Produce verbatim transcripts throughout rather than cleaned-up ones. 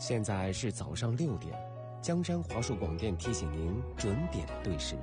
现在是早上六点，江山华数广电提醒您准点对时。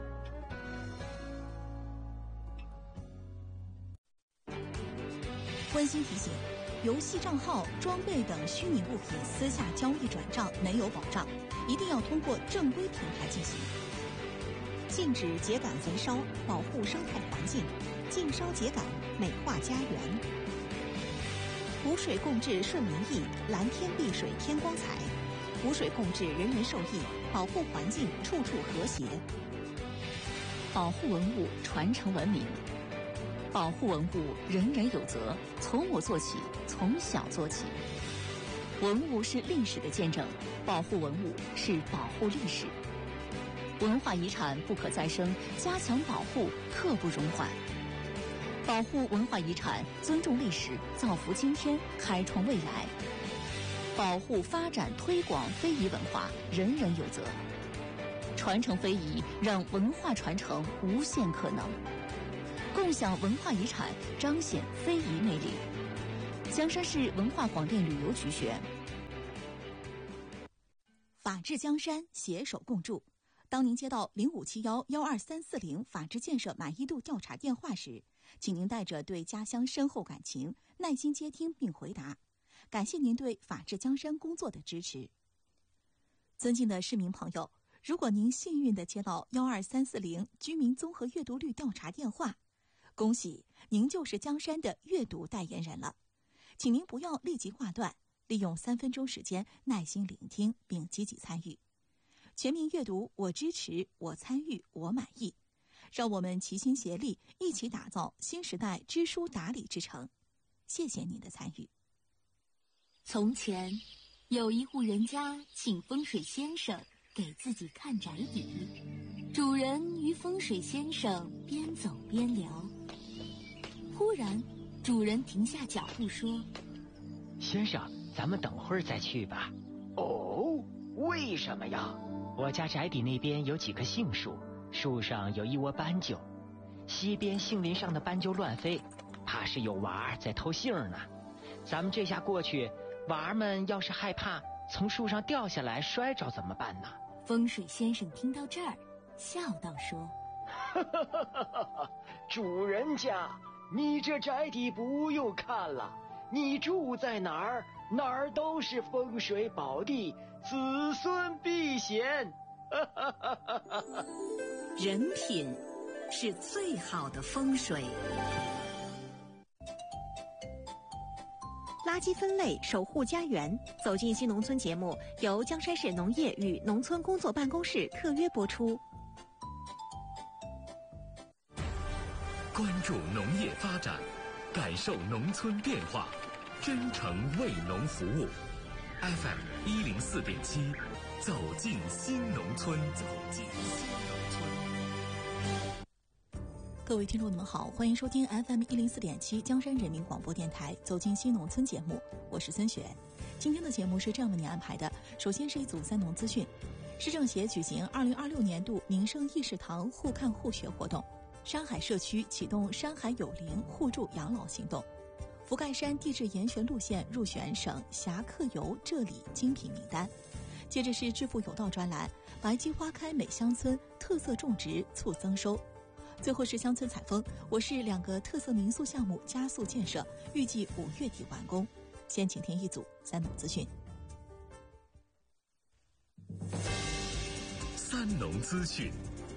温馨提醒：游戏账号、装备等虚拟物品私下交易转账没有保障，一定要通过正规平台进行。禁止秸秆焚烧，保护生态环境；禁烧秸秆，美化家园。湖水共治顺民意，蓝天碧水天光彩。湖水共治，人人受益，保护环境，处处和谐。 保护文物，传承文明。保护文物，人人有责，从我做起，从小做起。文物是历史的见证，保护文物是保护历史。文化遗产不可再生，加强保护刻不容缓。保护文化遗产，尊重历史，造福今天，开创未来。保护、发展、推广非遗文化，人人有责。传承非遗，让文化传承无限可能。共享文化遗产，彰显非遗魅力。江山市文化广电旅游局选。 法治江山，携手共筑。当您接到零五七幺幺二三四零法治建设满意度调查电话时，请您带着对家乡深厚感情，耐心接听并回答。感谢您对法治江山工作的支持。尊敬的市民朋友，如果您幸运地接到幺二三四零居民综合阅读率调查电话，恭喜您就是江山的阅读代言人了。请您不要立即挂断，利用三分钟时间耐心聆听并积极参与。全民阅读，我支持，我参与，我满意。让我们齐心协力，一起打造新时代知书达理之城。谢谢您的参与。 从前有一户人家请风水先生给自己看宅邸，主人与风水先生边走边聊。忽然主人停下脚步说： 先生，咱们等会儿再去吧。哦，为什么呀？我家宅邸那边有几棵杏树，树上有一窝斑鸠，西边杏林上的斑鸠乱飞，怕是有娃儿在偷杏呢。咱们这下过去，娃儿们要是害怕从树上掉下来摔着怎么办呢？ 风水先生听到这儿笑道说： 主人家，你这宅邸不用看了，你住在哪儿哪儿都是风水宝地，子孙避险。 人品是最好的风水。垃圾分类，守护家园。走进新农村节目由江山市农业与农村工作办公室特约播出。 关注农业发展，感受农村变化，真诚为农服务。F M 一零四点七，走进新农村，走进新农村。 各位听众，你们好，欢迎收听 F M 一零四点七江山人民广播电台《走进新农村》节目，我是孙雪。今天的节目是这样为您安排的：首先是一组三农资讯，市政协举行二零二六年度民生议事堂互看互学活动，山海社区启动山海有灵互助养老行动。福盖山地质研学路线入选省侠客游浙里精品名单。接着是致富有道专栏，白鸡花开美乡村特色种植促增收。最后是乡村采风，我市两个特色民宿项目加速建设，预计五月底完工。先请听一组三农资讯。 三农资讯。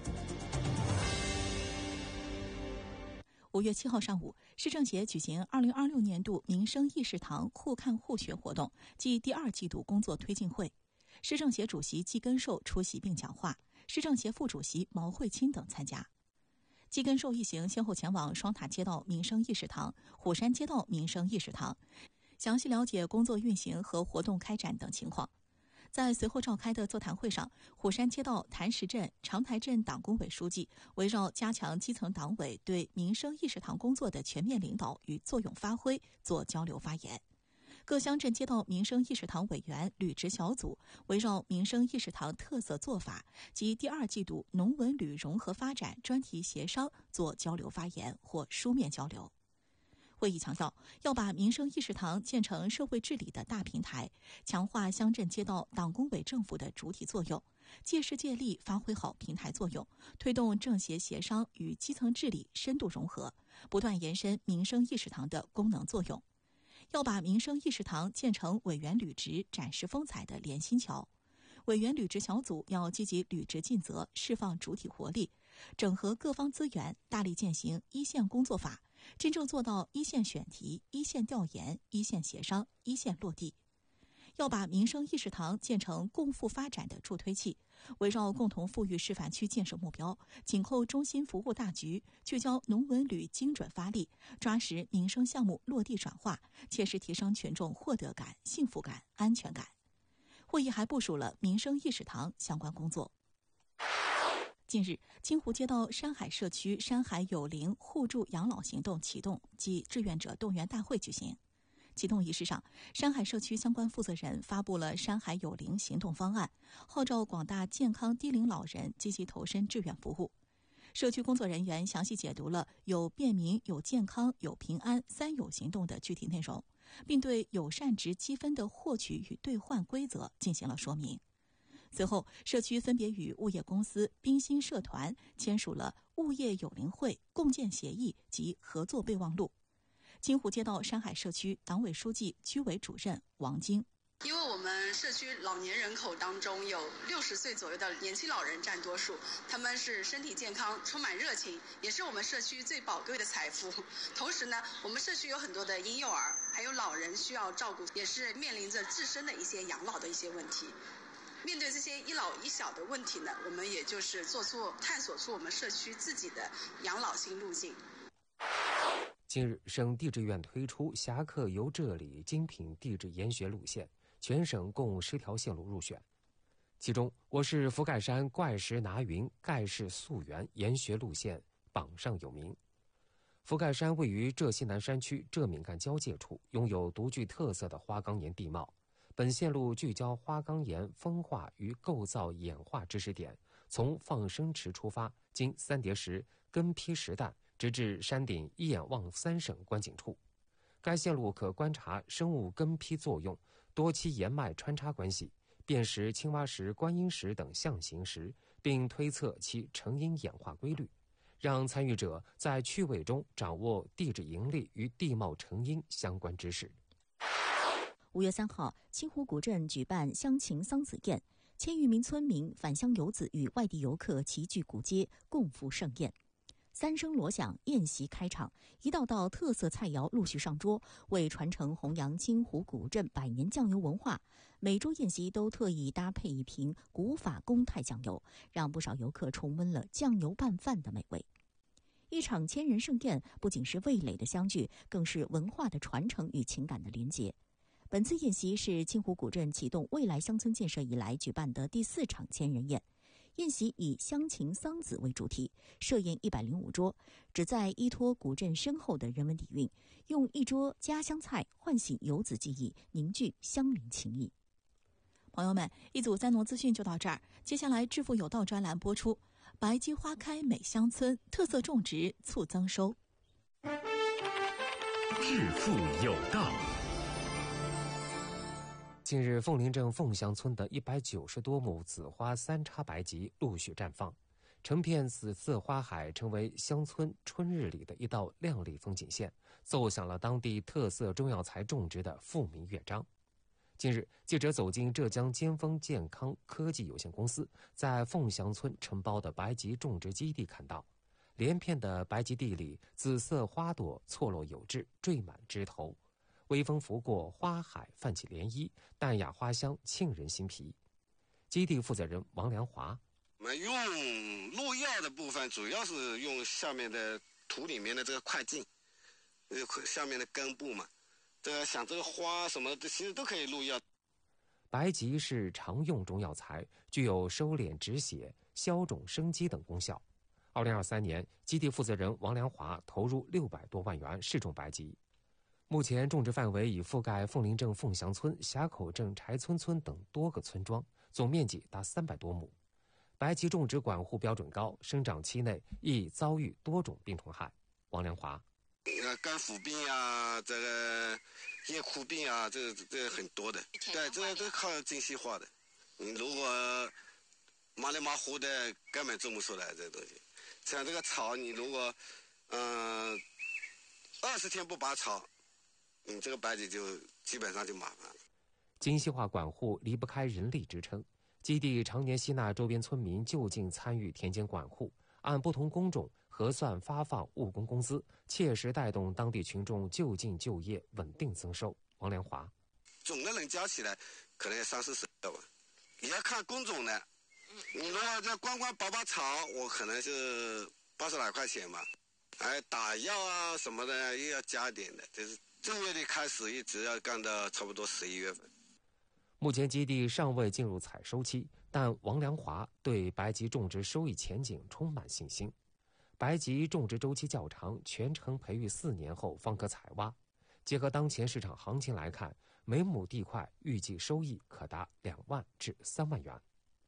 五月七号上午，市政协举行二零二六年度民生议事堂互看互学活动暨第二季度工作推进会。市政协主席季根寿出席并讲话，市政协副主席毛慧清等参加。季根寿一行先后前往双塔街道民生议事堂、虎山街道民生议事堂，详细了解工作运行和活动开展等情况。在随后召开的座谈会上，虎山街道谭石镇、长台镇党工委书记围绕加强基层党委对民生议事堂工作的全面领导与作用发挥做交流发言。各乡镇街道民生议事堂委员履职小组围绕民生议事堂特色做法及第二季度农文旅融合发展专题协商做交流发言或书面交流。 会议强调，要把民生议事堂建成社会治理的大平台，强化乡镇街道党工委政府的主体作用，借势借力发挥好平台作用，推动政协协商与基层治理深度融合，不断延伸民生议事堂的功能作用。要把民生议事堂建成委员履职展示风采的连心桥。委员履职小组要积极履职尽责，释放主体活力，整合各方资源，大力践行一线工作法，真正做到一线选题、一线调研、一线协商、一线落地。要把民生议事堂建成共富发展的助推器，围绕共同富裕示范区建设目标，紧扣中心服务大局，聚焦农文旅精准发力，抓实民生项目落地转化，切实提升群众获得感、幸福感、安全感。会议还部署了民生议事堂相关工作。近日，金湖街道山海社区山海有灵互助养老行动启动暨志愿者动员大会举行。启动仪式上，山海社区相关负责人发布了山海有灵行动方案，号召广大健康低龄老人积极投身志愿服务。社区工作人员详细解读了有便民、有健康、有平安三有行动的具体内容，并对友善值积分的获取与兑换规则进行了说明。随后，社区分别与物业公司、冰心社团签署了物业友邻会共建协议及合作备忘录。金湖街道山海社区党委书记、区委主任王晶。 因为我们社区老年人口当中有六十岁左右的年轻老人占多数，他们是身体健康、充满热情，也是我们社区最宝贵的财富。同时呢，我们社区有很多的婴幼儿，还有老人需要照顾，也是面临着自身的一些养老的一些问题。面对这些一老一小的问题呢，我们也就是做出探索出我们社区自己的养老新路径。 近日，省地质院推出侠客游这里精品地质研学路线，全省共十条线路入选。其中，我市福盖山怪石拿云盖世溯源研学路线榜上有名。福盖山位于浙西南山区浙闽赣交界处，拥有独具特色的花岗岩地貌。本线路聚焦花岗岩风化与构造演化知识点，从放生池出发，经三叠石、根坯石蛋，直至山顶一眼望三省观景处。该线路可观察生物根坯作用、多期岩脉穿插关系、辨识青蛙石、观音石等象形石，并推测其成因演化规律，让参与者在趣味中掌握地质盈利与地貌成因相关知识。 五月三号，清湖古镇举办乡情桑梓宴，千余名村民返乡游子与外地游客齐聚古街，共赴盛宴。三声锣响，宴席开场，一道道特色菜肴陆续上桌，为传承弘扬清湖古镇百年酱油文化，每桌宴席都特意搭配一瓶古法公泰酱油，让不少游客重温了酱油拌饭的美味。一场千人盛宴不仅是味蕾的相聚，更是文化的传承与情感的连结。本次宴席是清湖古镇启动未来乡村建设以来举办的第四场千人宴。宴席以乡情桑梓为主题，设宴一百零五桌，旨在依托古镇深厚的人文底蕴，用一桌家乡菜唤醒游子记忆，凝聚乡邻情谊。 朋友们，一组三农资讯就到这儿，接下来致富有道专栏播出。白鸡花开美乡村，特色种植促增收。 致富有道。 近日，凤林镇凤祥村的一百九十多亩紫花三叉白菊陆续绽放，成片紫色花海成为乡村春日里的一道亮丽风景线，奏响了当地特色中药材种植的富民乐章。近日，记者走进浙江尖峰健康科技有限公司在凤祥村承包的白菊种植基地，看到连片的白菊地里，紫色花朵错落有致，缀满枝头。微风拂过，花海泛起涟漪，淡雅花香沁人心脾。基地负责人王良华： 我们用入药的部分，主要是用下面的土里面的这个块茎，呃，下面的根部嘛。这个像这个花什么的，其实都可以入药。 白菊是常用中药材，具有收敛止血、消肿生肌等功效。二零二三年，基地负责人王良华投入六百多万元试种白菊。目前种植范围已覆盖凤林镇凤祥村、峡口镇柴村村等多个村庄，总面积达三百多亩。白菊种植管护标准高，生长期内易遭遇多种病虫害。王良华： 呃，肝腐病啊，这个叶枯病啊，这这很多的。对，这个都靠精细化的。你如果马里马虎的，根本种不出来这个东西。像这个草，你如果嗯二十天不拔草，你这个白菊就基本上就麻烦了。 精细化管护离不开人力支撑，基地常年吸纳周边村民就近参与田间管护，按不同工种核算发放务工工资，切实带动当地群众就近就业，稳定增收。王良华， 总的人加起来可能三四十个吧，也要看工种的。你如果这光光拔拔草，我可能是八十来块钱吧。哎，打药啊什么的又要加一点的，就是正月里开始一直要干到差不多十一月份。 目前基地尚未进入采收期，但王良华对白菊种植收益前景充满信心。白菊种植周期较长，全程培育四年后方可采挖。结合当前市场行情来看，每亩地块预计收益可达两万至三万元。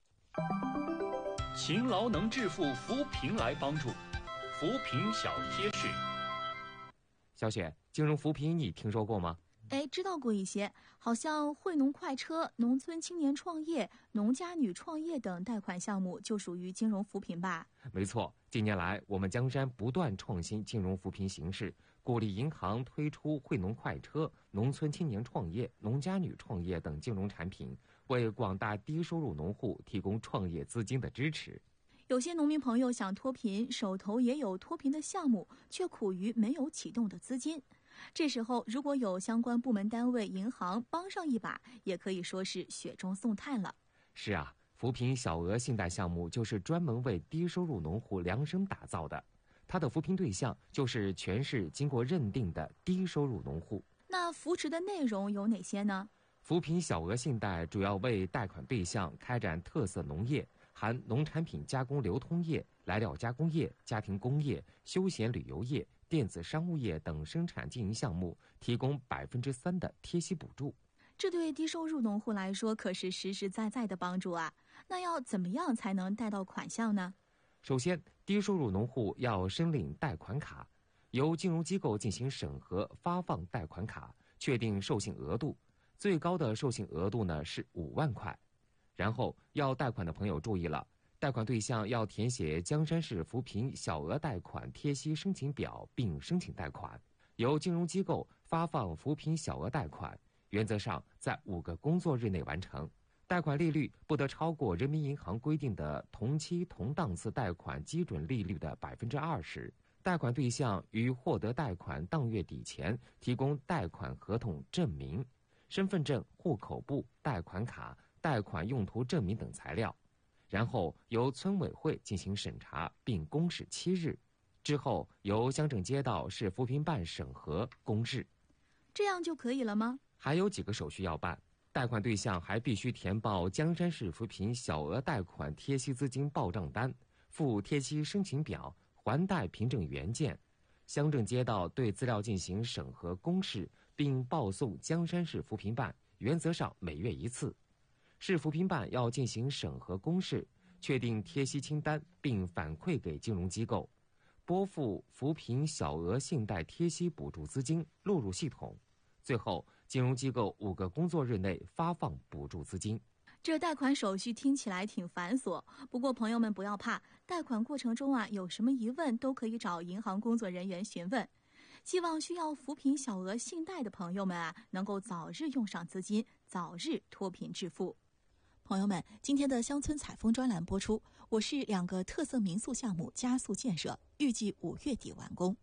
勤劳能致富，扶贫来帮助。扶贫小贴士。 小雪，金融扶贫你听说过吗？ 哎，知道过一些，好像惠农快车、农村青年创业、农家女创业等贷款项目就属于金融扶贫吧？ 没错，近年来我们江山不断创新金融扶贫形式，鼓励银行推出惠农快车、农村青年创业、农家女创业等金融产品，为广大低收入农户提供创业资金的支持。 有些农民朋友想脱贫，手头也有脱贫的项目，却苦于没有启动的资金。这时候，如果有相关部门单位、银行帮上一把，也可以说是雪中送炭了。 是啊，扶贫小额信贷项目就是专门为低收入农户量身打造的，它的扶贫对象就是全市经过认定的低收入农户。 那扶持的内容有哪些呢？ 扶贫小额信贷主要为贷款对象开展特色农业，含农产品加工流通业、来料加工业、家庭工业、休闲旅游业、电子商务业等生产经营项目，提供百分之三的贴息补助。 这对低收入农户来说可是实实在在的帮助啊！那要怎么样才能贷到款项呢？ 首先，低收入农户要申领贷款卡，由金融机构进行审核发放贷款卡，确定授信额度，最高的授信额度呢是五万块。然后要贷款的朋友注意了，贷款对象要填写江山市扶贫小额贷款贴息申请表并申请贷款，由金融机构发放扶贫小额贷款，原则上在五个工作日内完成。贷款利率不得超过人民银行规定的同期同档次贷款基准利率的百分之二十。贷款对象于获得贷款当月底前提供贷款合同证明、身份证、户口簿、贷款卡、贷款用途证明等材料，然后由村委会进行审查并公示七日，之后由乡镇街道市扶贫办审核公示。 这样就可以了吗？ 还有几个手续要办，贷款对象还必须填报江山市扶贫小额贷款贴息资金报账单，附贴息申请表、还贷凭证原件，乡镇街道对资料进行审核公示，并报送江山市扶贫办，原则上每月一次。市扶贫办要进行审核公示，确定贴息清单，并反馈给金融机构，拨付扶贫小额信贷贴息补助资金录入系统，最后金融机构五个工作日内发放补助资金。 这贷款手续听起来挺繁琐，不过朋友们不要怕，贷款过程中啊有什么疑问都可以找银行工作人员询问。希望需要扶贫小额信贷的朋友们啊能够早日用上资金，早日脱贫致富。朋友们，今天的乡村采风专栏播出，我市两个特色民宿项目加速建设，预计五月底完工。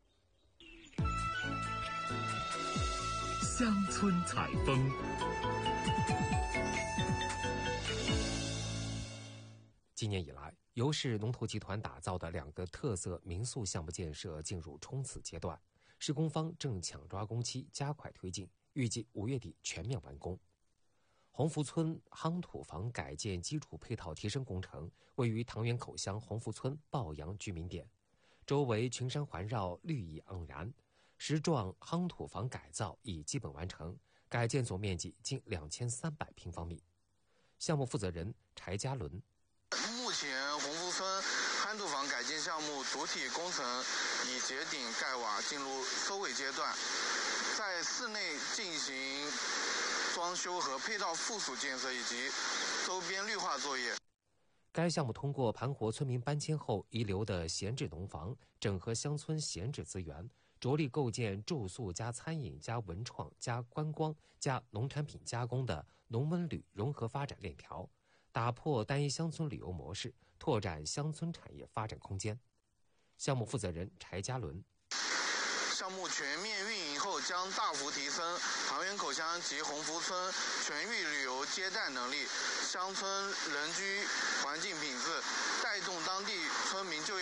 乡村采风。 今年以来，由市农投集团打造的两个特色民宿项目建设进入冲刺阶段，施工方正抢抓工期，加快推进，预计五月底全面完工。鸿福村夯土房改建基础配套提升工程位于唐园口乡鸿福村抱阳居民点，周围群山环绕，绿意盎然。石幢夯土房改造已基本完成，改建总面积近两千三百平方米。项目负责人柴家伦。 目前鸿福村攀度房改建项目主体工程已结顶盖瓦，进入收尾阶段，在室内进行装修和配套附属建设以及周边绿化作业。 该项目通过盘活村民搬迁后遗留的闲置农房，整合乡村闲置资源，着力构建住宿加餐饮加文创加观光加农产品加工的农文旅融合发展链条，打破单一乡村旅游模式，拓展乡村产业发展空间。项目负责人柴家伦。 项目全面运营后，将大幅提升塘源口乡及鸿福村全域旅游接待能力，乡村人居环境品质，带动当地村民就业。